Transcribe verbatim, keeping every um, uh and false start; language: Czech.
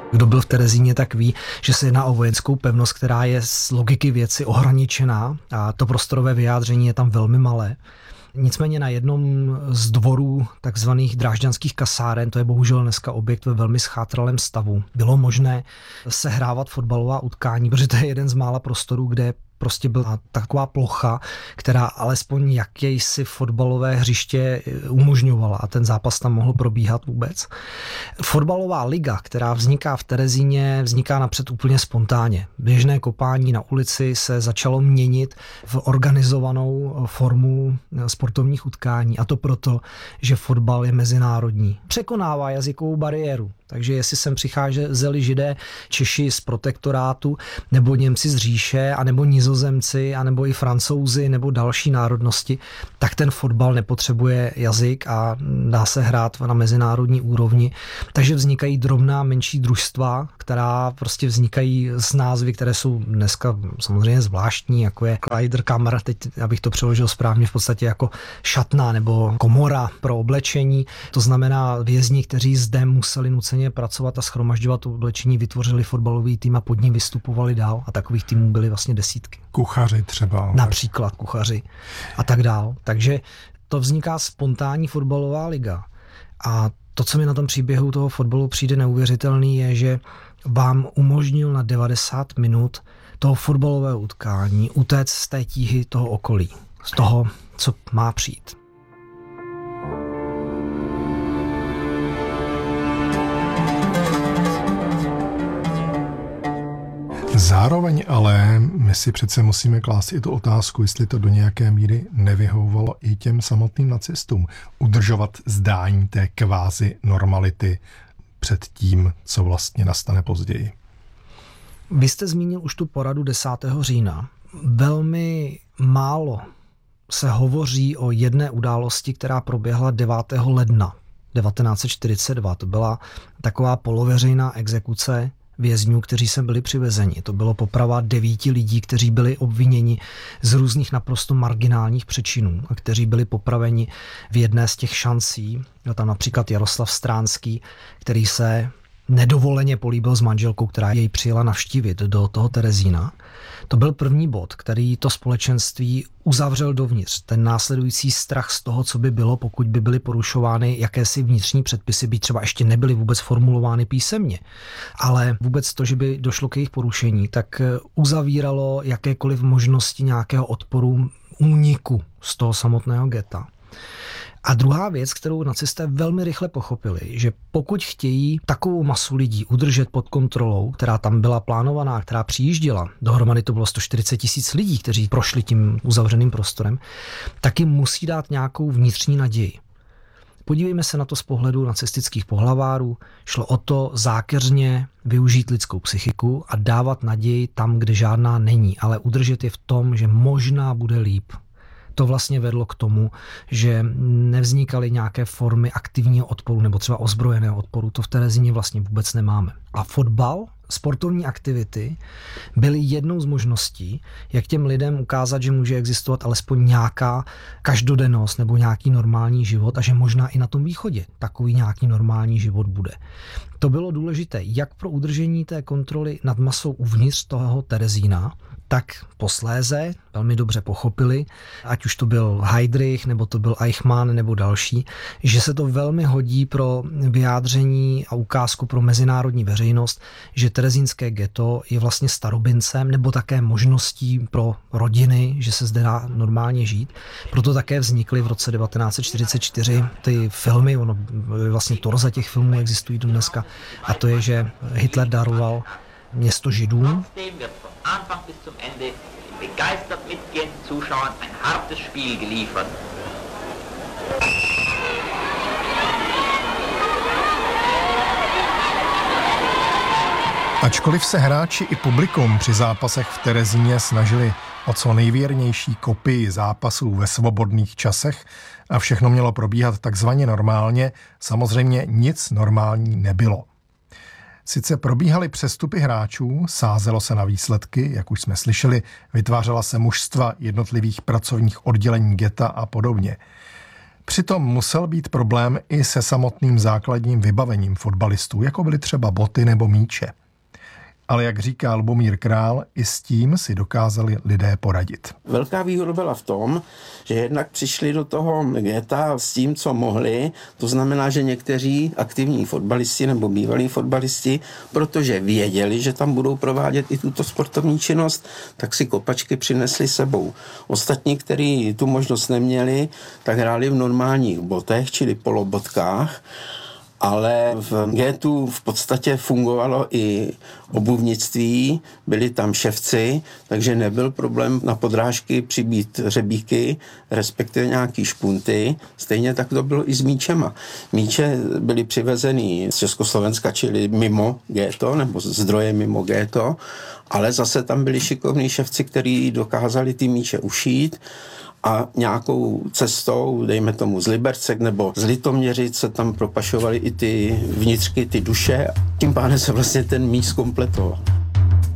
Kdo byl v Terezíně, tak ví, že se jedná o vojenskou pevnost, která je z logiky věci ohraničená a to prostorové vyjádření je tam velmi malé. Nicméně na jednom z dvorů takzvaných drážďanských kasáren, to je bohužel dneska objekt ve velmi schátralém stavu, bylo možné sehrávat fotbalová utkání, protože to je jeden z mála prostorů, kde prostě byla taková plocha, která alespoň jakési fotbalové hřiště umožňovala a ten zápas tam mohl probíhat vůbec. Fotbalová liga, která vzniká v Terezíně, vzniká napřed úplně spontánně. Běžné kopání na ulici se začalo měnit v organizovanou formu sportovních utkání a to proto, že fotbal je mezinárodní. Překonává jazykovou bariéru. Takže jestli sem přicházeli Židé, Češi z protektorátu, nebo Němci z říše, anebo Nizozemci, anebo i Francouzi, nebo další národnosti, tak ten fotbal nepotřebuje jazyk a dá se hrát na mezinárodní úrovni. Takže vznikají drobná menší družstva, která prostě vznikají z názvy, které jsou dneska samozřejmě zvláštní, jako je Kleiderkammer, teď abych to přeložil správně, v podstatě jako šatna nebo komora pro oblečení. To znamená vězni, kteří zde museli nuceně pracovat a shromažďovat oblečení, vytvořili fotbalový tým a pod ním vystupovali dál a takových týmů byly vlastně desítky. Kuchaři třeba. Například kuchaři a tak dál. Takže to vzniká spontánní fotbalová liga. A to, co mi na tom příběhu toho fotbalu přijde neuvěřitelný, je, že vám umožnil na devadesát minut toho fotbalového utkání utéct z té tíhy toho okolí, z toho, co má přijít. Zároveň ale my si přece musíme klást i tu otázku, jestli to do nějaké míry nevyhovovalo i těm samotným nacistům. Udržovat zdání té kvázi normality před tím, co vlastně nastane později. Vy jste zmínil už tu poradu desátého října. Velmi málo se hovoří o jedné události, která proběhla devátého ledna devatenáct set čtyřicet dva. To byla taková poloveřejná exekuce vězňů, kteří sem byli přivezeni. To bylo poprava devíti lidí, kteří byli obviněni z různých naprosto marginálních přečinů a kteří byli popraveni v jedné z těch šancí. Byl tam například Jaroslav Stránský, který se nedovoleně políbil s manželkou, která jej přijela navštívit do toho Terezína. To byl první bod, který to společenství uzavřel dovnitř. Ten následující strach z toho, co by bylo, pokud by byly porušovány jakési vnitřní předpisy, by třeba ještě nebyly vůbec formulovány písemně. Ale vůbec to, že by došlo k jejich porušení, tak uzavíralo jakékoliv možnosti nějakého odporu, úniku z toho samotného geta. A druhá věc, kterou nacisté velmi rychle pochopili, že pokud chtějí takovou masu lidí udržet pod kontrolou, která tam byla plánovaná, která přijížděla, dohromady to bylo sto čtyřicet tisíc lidí, kteří prošli tím uzavřeným prostorem, tak jim musí dát nějakou vnitřní naději. Podívejme se na to z pohledu nacistických pohlavárů. Šlo o to zákeřně využít lidskou psychiku a dávat naději tam, kde žádná není, ale udržet je v tom, že možná bude líp. To vlastně vedlo k tomu, že nevznikaly nějaké formy aktivního odporu nebo třeba ozbrojeného odporu. To v Terezíně vlastně vůbec nemáme. A fotbal, sportovní aktivity byly jednou z možností, jak těm lidem ukázat, že může existovat alespoň nějaká každodennost nebo nějaký normální život a že možná i na tom východě takový nějaký normální život bude. To bylo důležité jak pro udržení té kontroly nad masou uvnitř toho Terezína, tak posléze velmi dobře pochopili, ať už to byl Heydrich, nebo to byl Eichmann, nebo další, že se to velmi hodí pro vyjádření a ukázku pro mezinárodní veřejnost, že terezínské ghetto je vlastně starobincem nebo také možností pro rodiny, že se zde dá normálně žít. Proto také vznikly v roce devatenáct set čtyřicet čtyři ty filmy, ono vlastně torza těch filmů existují do dneska, a to je, že Hitler daroval město Židům. Anfang bis zum Ende den begeistert mitgehenden Zuschauern ein hartes Spiel geliefert. Ačkoliv se hráči i publikum při zápasech v Terezíně snažili o co nejvěrnější kopii zápasů ve svobodných časech a všechno mělo probíhat takzvaně normálně, samozřejmě nic normální nebylo. Sice probíhaly přestupy hráčů, sázelo se na výsledky, jak už jsme slyšeli, vytvářela se mužstva jednotlivých pracovních oddělení geta a podobně. Přitom musel být problém i se samotným základním vybavením fotbalistů, jako byly třeba boty nebo míče. Ale jak říká Lubomír Král, i s tím si dokázali lidé poradit. Velká výhoda byla v tom, že jednak přišli do toho geta s tím, co mohli. To znamená, že někteří aktivní fotbalisti nebo bývalí fotbalisti, protože věděli, že tam budou provádět i tuto sportovní činnost, tak si kopačky přinesli sebou. Ostatní, kteří tu možnost neměli, tak hráli v normálních botech, čili polobotkách. Ale v getu v podstatě fungovalo i obuvnictví, byli tam ševci, takže nebyl problém na podrážky přibít řebíky, respektive nějaký špunty. Stejně tak to bylo i s míčema. Míče byly přivezeny z Československa, čili mimo geto, nebo zdroje mimo geto, ale zase tam byli šikovní ševci, kteří dokázali ty míče ušít. A nějakou cestou, dejme tomu z Liberce nebo z Litoměřic, se tam propašovaly i ty vnitřky, ty duše. Tím pádem se vlastně ten míč zkompletoval.